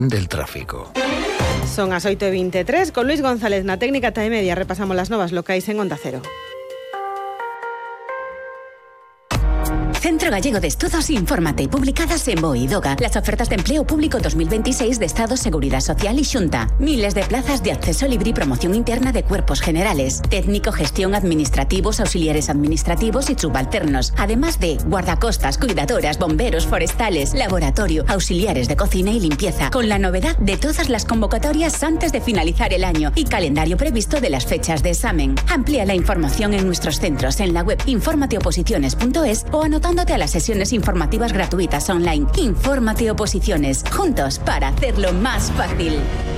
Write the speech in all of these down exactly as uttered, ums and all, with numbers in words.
del tráfico. Son as oito e veintitrés, con Luis González na técnica T media repasamos las novas locais en Onda Cero. Centro Gallego de Estudos Infórmate, publicadas en BOE y DOGA. Las ofertas de empleo público dos mil veintiséis de Estado, Seguridad Social y Xunta. Miles de plazas de acceso libre y promoción interna de cuerpos generales. Técnico, gestión, administrativos, auxiliares administrativos y subalternos. Además de guardacostas, cuidadoras, bomberos, forestales, laboratorio, auxiliares de cocina y limpieza. Con la novedad de todas las convocatorias antes de finalizar el año y calendario previsto de las fechas de examen. Amplía la información en nuestros centros en la web informateoposiciones punto es o anotando a las sesiones informativas gratuitas online. Infórmate Oposiciones, juntos para hacerlo más fácil.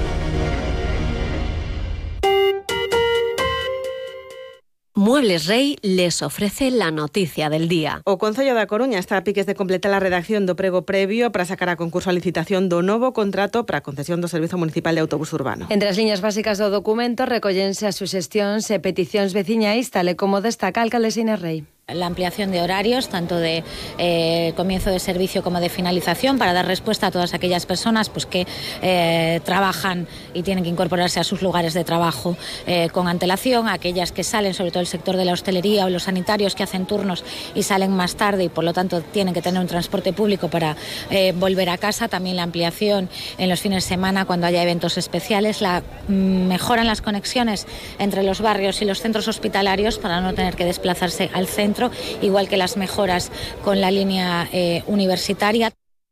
Muebles Rey les ofrece la noticia del día. O Concello da Coruña está a piques de completar a redacción do prego previo para sacar a concurso a licitación do novo contrato para a concesión do Servizo Municipal de Autobús Urbano. Entre as liñas básicas do documento recollense as suxestións e peticións veciñais, tal e como destaca a alcaldesa Inés Rei. La ampliación de horarios, tanto de eh, comienzo de servicio como de finalización, para dar respuesta a todas aquellas personas pues, que eh, trabajan y tienen que incorporarse a sus lugares de trabajo eh, con antelación, a aquellas que salen, sobre todo el sector de la hostelería o los sanitarios que hacen turnos y salen más tarde y por lo tanto tienen que tener un transporte público para eh, volver a casa. También la ampliación en los fines de semana cuando haya eventos especiales, la mm, mejora en las conexiones entre los barrios y los centros hospitalarios para no tener que desplazarse al centro, igual que las mejoras con la línea eh, universitaria.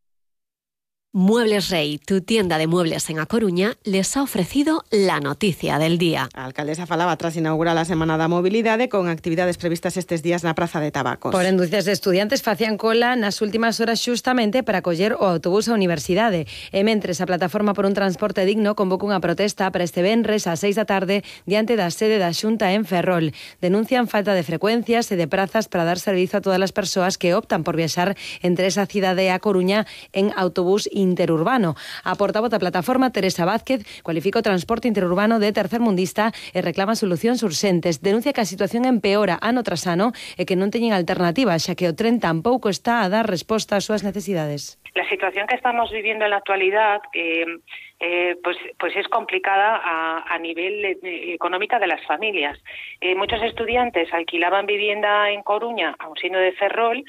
Muebles Rey, tu tienda de muebles en A Coruña, les ha ofrecido la noticia del día. A alcaldesa falaba tras inaugurar a Semana da Mobilidade con actividades previstas estes días na Praza de Tabacos. Por inducias de estudiantes facían cola nas últimas horas xustamente para coller o autobús á universidade. E mentres a Plataforma por un Transporte Digno convoca unha protesta para este venres ás seis da tarde diante da sede da Xunta en Ferrol. Denuncian falta de frecuencias e de prazas para dar servizo a todas as persoas que optan por viaxar entre esa cidade e A Coruña en autobús interurbano. A portavoz da plataforma, Teresa Vázquez, cualifica o transporte interurbano de tercermundista e reclama solucións urxentes. Denuncia que a situación empeora ano tras ano e que non teñen alternativa, xa que o tren tampouco está a dar resposta ás súas necesidades. La situación que estamos viviendo en la actualidad eh, eh, pues, pues es complicada a, a nivel eh, económica de las familias. Eh, muchos estudiantes alquilaban vivienda en Coruña, aun siendo de Ferrol,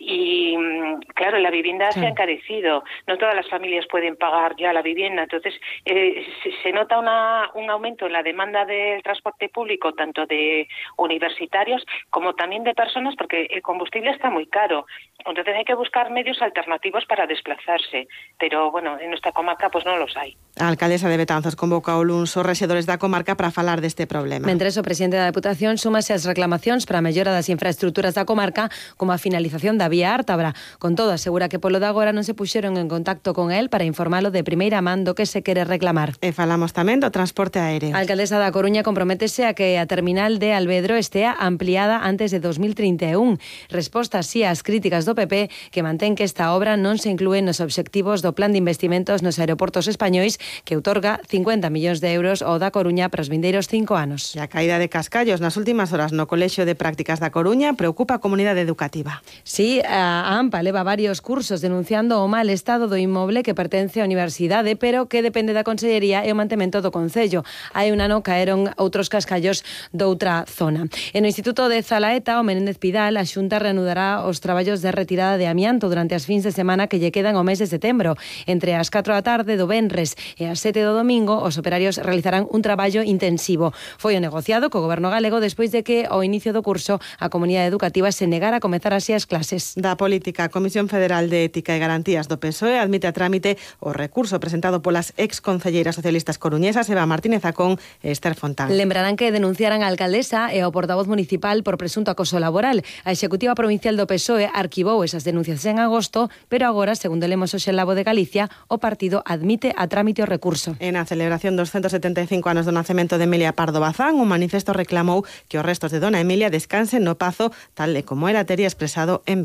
y claro, la vivienda sí. se ha encarecido. No todas las familias pueden pagar ya la vivienda. Entonces, eh, se, se nota una, un aumento en la demanda del transporte público, tanto de universitarios como también de personas, porque el combustible está muy caro. Entonces hay que buscar medios alternativos para desplazarse, pero bueno, en nuestra comarca pues no los hay. A alcaldesa de Betanzos convoca o luns os rexedores da comarca para falar deste problema. Mentres o presidente da Deputación súmase ás reclamacións para a mellora das infraestruturas da comarca, como a finalización da vía Ártabra. Con todo, asegura que polo de agora non se puxeron en contacto con el para informalo de primeira man do que se quere reclamar. E falamos tamén do transporte aéreo. A alcaldesa da Coruña comprométese a que a terminal de Alvedro estea ampliada antes de dos mil trinta e un. Resposta así ás críticas do P P, que mantén que esta obra non se inclúe nos obxectivos do Plan de Investimentos nos aeroportos españois, que outorga cincuenta millóns de euros ao da Coruña para os vindeiros cinco anos. E a caída de cascallos nas últimas horas no Colexio de Prácticas da Coruña preocupa a comunidade educativa. Sí, a AMPA leva varios cursos denunciando o mal estado do inmoble que pertence á universidade, pero que depende da Consellería e o mantemento do Concello. Hai un ano caeron outros cascallos doutra zona. E no Instituto de Zalaeta, o Menéndez Pidal, a Xunta reanudará os traballos de retirada de amianto durante as fins de semana que lle quedan ao mes de setembro. Entre as catro da tarde do venres e as sete do domingo, os operarios realizarán un traballo intensivo. Foi o negociado co Goberno galego despois de que ao inicio do curso a comunidade educativa se negara a comezar así as clases. Da política, a Comisión Federal de Ética e Garantías do P S O E admite a trámite o recurso presentado polas exconcelleiras socialistas coruñesas Eva Martínez Acón e Esther Fontán. Lembrarán que denunciaran a alcaldesa e ao portavoz municipal por presunto acoso laboral. A Executiva Provincial do P S O E arquivou esas denuncias en agosto, pero agora, segundo lemos hoxe en Labo de Galicia, o partido admite a trámite o recurso. En a celebración dos ciento setenta e cinco anos do nacemento de Emilia Pardo Bazán, un manifesto reclamou que os restos de dona Emilia descansen no Pazo, tal e como ela tería expresado en vida.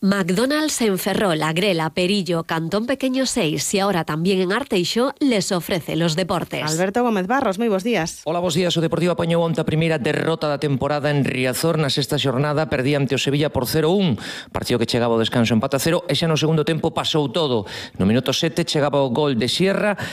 McDonald's en Ferrol, Agrela, Perillo, Cantón Pequeño seis y ahora también en Arteixo les ofrece los deportes. Alberto Gómez Barros, moi bos días. Hola, bos días. O Deportivo apañou onte a primeira derrota da temporada en Riazor. Na sexta xornada perdía ante o Sevilla por cero a un. Partido que chegaba ao descanso empate a cero e xa no segundo tempo pasou todo. No minuto sete chegaba o gol de Sierra